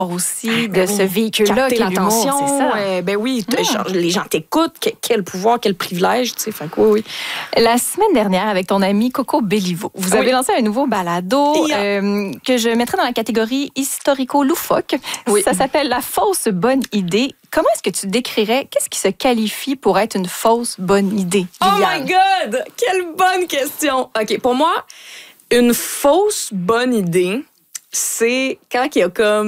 aussi de ce véhicule-là. Capter l'attention. C'est ça. Ben oui, les gens t'écoutent. Quel pouvoir, quel privilège. Tu sais, fait que oui. La semaine dernière, avec ton ami Coco Bellivo, vous avez lancé un nouveau balado que je mettrai dans la catégorie historico-loufoque. Oui. Ça s'appelle La fausse bonne idée. Comment est-ce que tu décrirais, qu'est-ce qui se qualifie pour être une fausse bonne idée, Liliane? Oh my God! Quelle bonne question! OK, pour moi, une fausse bonne idée, c'est quand il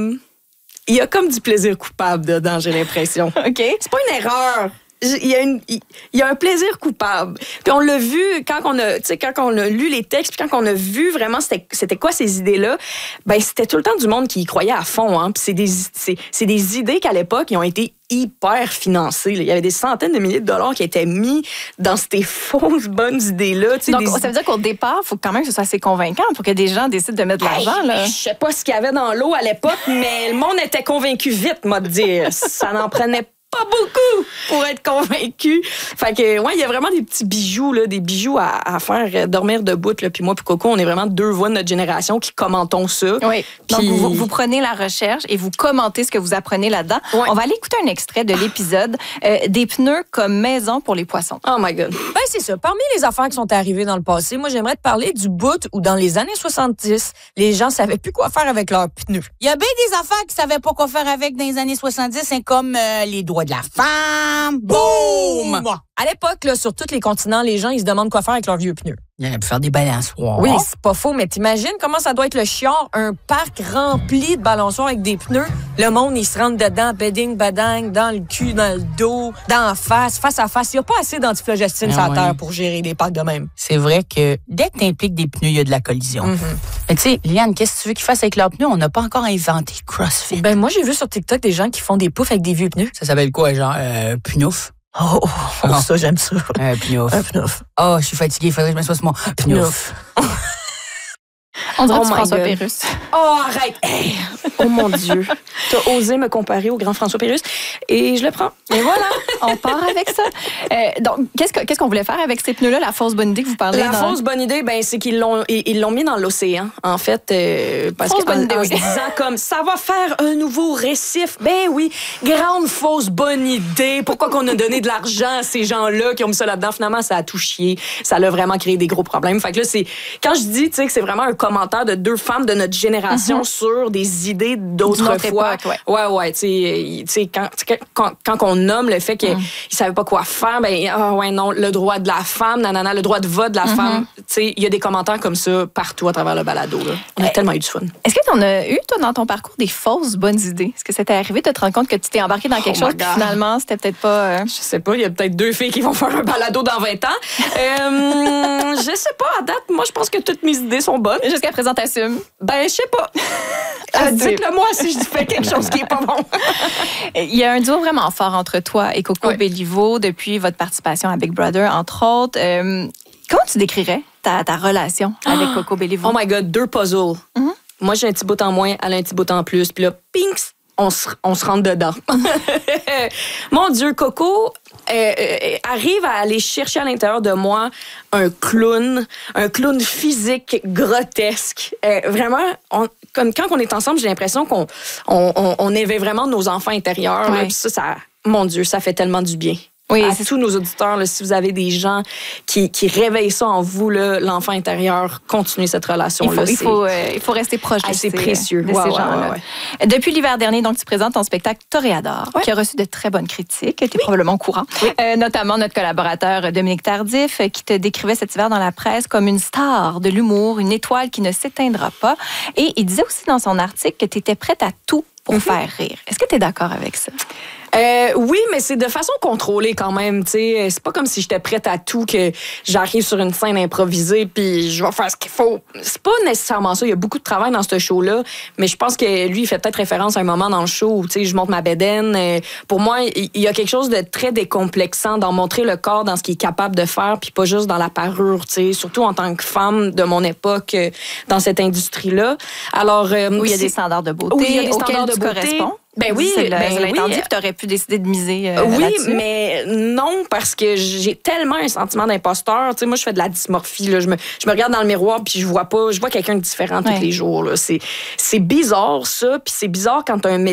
y a comme du plaisir coupable dedans, j'ai l'impression. OK. C'est pas une erreur. Il y a un plaisir coupable. Puis on l'a vu quand on a lu les textes, puis quand on a vu vraiment c'était quoi ces idées-là, ben c'était tout le temps du monde qui y croyait à fond. Hein. Puis c'est des idées qu'à l'époque, ils ont été hyper financées. Là. Il y avait des centaines de milliers de dollars qui étaient mis dans ces fausses bonnes idées-là. Donc, ça veut dire qu'au départ, il faut quand même que ce soit assez convaincant pour que des gens décident de mettre de l'argent. Là. Je sais pas ce qu'il y avait dans l'eau à l'époque, mais le monde était convaincu vite, moi, de dire. Ça n'en prenait pas beaucoup pour être convaincu. Fait que, ouais, il y a vraiment des petits bijoux, là, des bijoux à faire dormir debout. Là. Puis moi, puis Coco, on est vraiment deux voix de notre génération qui commentons ça. Oui. Puis... Donc, vous prenez la recherche et vous commentez ce que vous apprenez là-dedans. Ouais. On va aller écouter un extrait de l'épisode des pneus comme maison pour les poissons. Oh my God. Ben, c'est ça. Parmi les affaires qui sont arrivées dans le passé, moi, j'aimerais te parler du bout où, dans les années 70, les gens savaient plus quoi faire avec leurs pneus. Il y a bien des affaires qu'ils savaient pas quoi faire avec dans les années 70, hein, comme les doigts de la femme. Boum! À l'époque, là, sur tous les continents, les gens, ils se demandent quoi faire avec leurs vieux pneus. Il aurait pu faire des balançoires. Oui, c'est pas faux, mais t'imagines comment ça doit être le chiard, un parc rempli de balançoires avec des pneus. Le monde, il se rentre dedans, bedding, badang, dans le cul, dans le dos, dans la face à face. Il n'y a pas assez d'antiflogestine sur la terre pour gérer des parcs de même. C'est vrai que dès que t'impliques des pneus, il y a de la collision. Mais tu sais, Liane, qu'est-ce que tu veux qu'ils fassent avec leurs pneus? On n'a pas encore inventé CrossFit. Ben, moi, j'ai vu sur TikTok des gens qui font des poufs avec des vieux pneus. Ça s'appelle quoi, genre, pneuf? Ça, j'aime ça. Pneuf. Un pneuf. Oh, je suis fatiguée, il faudrait que je me fasse mon pneuf. On dirait François Pérusse. Oh, arrête! Hey. Oh mon Dieu! T'as osé me comparer au grand François Pérusse et je le prends. Et voilà, on part avec ça. Donc, qu'est-ce qu'on voulait faire avec ces pneus-là, la fausse bonne idée que vous parlez? La fausse bonne idée, ben, c'est qu'ils l'ont mis dans l'océan, en fait. Parce fausse bonne idée, en se disant comme, ça va faire un nouveau récif. Ben oui, grande fausse bonne idée. Pourquoi qu'on a donné de l'argent à ces gens-là qui ont mis ça là-dedans? Finalement, ça a tout chié. Ça a vraiment créé des gros problèmes. Fait que là, quand je dis, tu sais, que c'est vraiment un commentaire de deux femmes de notre génération sur des idées d'autrefois. Ouais, tu sais, quand on nomme le fait qu'ils savaient pas quoi faire, ben, non, le droit de la femme, le droit de vote de la femme, tu sais, il y a des commentaires comme ça partout à travers le balado, là. On a tellement eu du fun. Est-ce que tu en as eu, toi, dans ton parcours, des fausses bonnes idées? Est-ce que ça t'est arrivé de te rendre compte que tu t'es embarqué dans quelque chose, puis finalement, c'était peut-être pas... Je sais pas, il y a peut-être deux filles qui vont faire un balado dans 20 ans. Je sais pas, à date, moi, je pense que toutes mes idées sont bonnes. Jusqu'à présent, t'assumes? Ben, je sais pas. Dites-le moi si je fais quelque chose qui est pas bon. Il y a un duo vraiment fort entre toi et Coco Bellivo depuis votre participation à Big Brother, entre autres. Comment tu décrirais ta relation avec Coco Bellivo? Oh my God, deux puzzles. Moi, j'ai un petit bout en moins, elle a un petit bout en plus. Puis là, pinks, on se rentre dedans. Mon Dieu, Coco arrive à aller chercher à l'intérieur de moi un clown physique grotesque. Vraiment, comme quand on est ensemble, j'ai l'impression qu'on éveille vraiment nos enfants intérieurs. Là, puis ça, mon Dieu, ça fait tellement du bien. Oui, à tous nos auditeurs, là, si vous avez des gens qui réveillent ça en vous, là, l'enfant intérieur, continuez cette relation-là. Il faut rester proche de c'est précieux. De ces gens-là. Depuis l'hiver dernier, donc, tu présentes ton spectacle Toréador, qui a reçu de très bonnes critiques. Tu es probablement au courant. Notamment notre collaborateur Dominique Tardif, qui te décrivait cet hiver dans la presse comme une star de l'humour, une étoile qui ne s'éteindra pas. Et il disait aussi dans son article que tu étais prête à tout pour faire rire. Est-ce que tu es d'accord avec ça? Oui, mais c'est de façon contrôlée quand même. T'sais. C'est pas comme si j'étais prête à tout, que j'arrive sur une scène improvisée puis je vais faire ce qu'il faut. C'est pas nécessairement ça. Il y a beaucoup de travail dans ce show-là, mais je pense que lui, il fait peut-être référence à un moment dans le show où je monte ma bédaine. Pour moi, il y a quelque chose de très décomplexant d'en montrer le corps dans ce qu'il est capable de faire puis pas juste dans la parure. Surtout en tant que femme de mon époque dans cette industrie-là. Alors, où il y a des standards de beauté auxquels tu corresponds. Ben oui, c'est l'intendu, oui. puis t'aurais pu décider de miser Oui, là-dessus. mais non, parce que j'ai tellement un sentiment d'imposteur. Tu sais, moi, je fais de la dysmorphie. Là. Je me regarde dans le miroir, puis je vois quelqu'un de différent tous les jours. Là. C'est bizarre, ça. Puis c'est bizarre quand t'as un